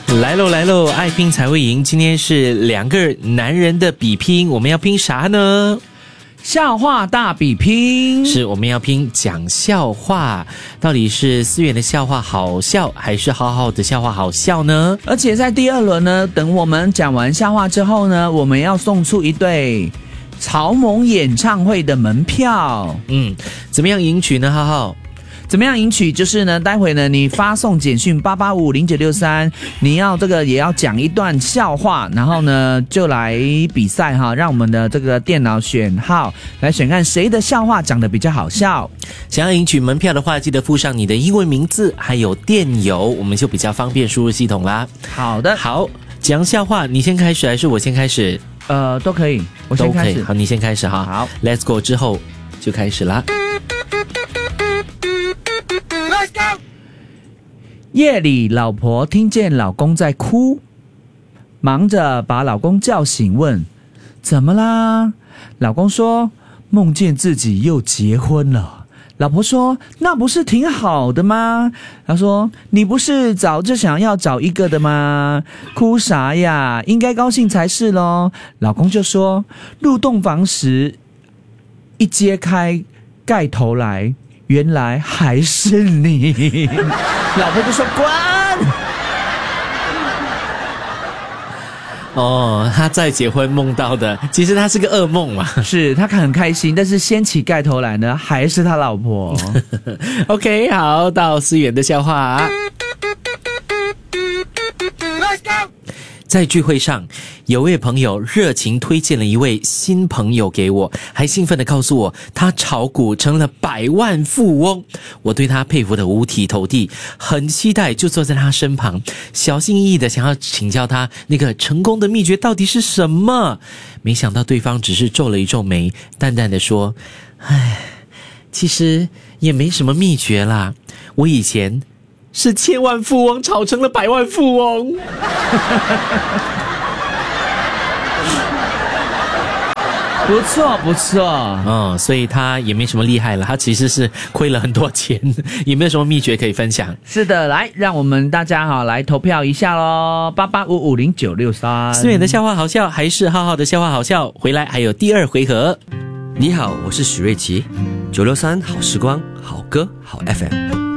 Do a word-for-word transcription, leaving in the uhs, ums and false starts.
来喽来喽，爱拼才会赢。今天是两个男人的比拼，我们要拼啥呢？ 笑话大比拼， 是我们要拼讲笑话，到底是思远的笑话好笑，还是浩浩的笑话好笑呢？ 而且在第二轮呢，等我们讲完笑话之后呢，我们要送出一对草蜢演唱会的门票。 嗯，怎么样赢取呢？浩浩？ 怎么样赢取？就是呢，待会呢，你发送简讯八八五零九六三，你要这个也要讲一段笑话，然后呢就来比赛哈，让我们的这个电脑选号来选看谁的笑话讲得比较好笑。 想要赢取门票的话，记得附上你的英文名字还有电邮，我们就比较方便输入系统啦。 好的， 好，讲笑话，你先开始还是我先开始？ 呃，都可以，我先开始。 好，你先开始哈。 好 ，Let's go 之后就开始啦。 夜里，老婆听见老公在哭，忙着把老公叫醒，问：“怎么啦？”老公说：“梦见自己又结婚了。”老婆说：“那不是挺好的吗？”他说：“你不是早就想要找一个的吗？哭啥呀？应该高兴才是咯。”老公就说：“入洞房时，一揭开盖头来，原来还是你。”老婆就说：“滚！” 哦，他在结婚梦到的，其实他是个噩梦嘛。 是他很开心，但是掀起盖头来呢，还是他老婆。 OK， 好，到思远的笑话。在聚会上，有位朋友热情推荐了一位新朋友给我，还兴奋地告诉我他炒股成了百万富翁。我对他佩服得五体投地，很期待就坐在他身旁，小心翼翼地想要请教他那个成功的秘诀到底是什么。没想到对方只是皱了一皱眉，淡淡地说：“唉，其实也没什么秘诀啦，我以前是千万富翁炒成了百万富翁。” 不错不错， 嗯，所以他也没什么厉害了，他其实是亏了很多钱，也没有什么秘诀可以分享。 是的，来，让我们大家哈来投票一下咯，八八五五零九六三。 思远的笑话好笑，还是浩浩的笑话好笑？回来还有第二回合。 你好，我是许瑞琪，九六三好时光，好歌好 F M。